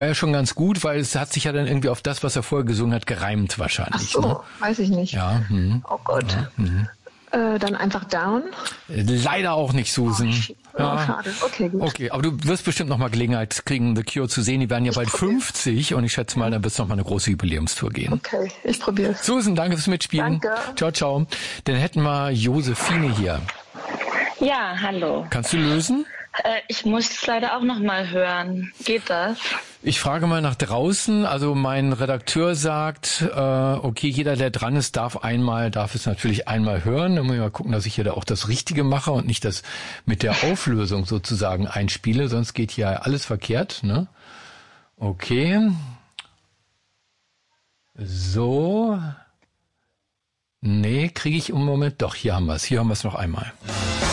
Ja, schon ganz gut, weil es hat sich ja dann irgendwie auf das, was er vorher gesungen hat, gereimt wahrscheinlich. Ach so, ne? weiß ich nicht. Ja. Oh Gott. Ja, Dann einfach Down. leider auch nicht, Susan. Schade. Okay, gut. Okay, aber du wirst bestimmt noch mal Gelegenheit kriegen, The Cure zu sehen. Die werden ja bald 50 und ich schätze mal, dann wird es noch mal eine große Jubiläumstour gehen. Okay, ich probiere es. Susan, danke fürs Mitspielen. Danke. Ciao, ciao. Dann hätten wir Josephine hier. Ja, hallo. Kannst du lösen? Ich muss es leider auch noch mal hören. Geht das? Ich frage mal nach draußen. Also mein Redakteur sagt, okay, jeder, der dran ist, darf es natürlich einmal hören. Dann muss ich mal gucken, dass ich hier da auch das Richtige mache und nicht das mit der Auflösung sozusagen einspiele. Sonst geht hier alles verkehrt, ne? Okay. So. Nee, kriege ich im Moment. Doch, hier haben wir es. Hier haben wir es noch einmal.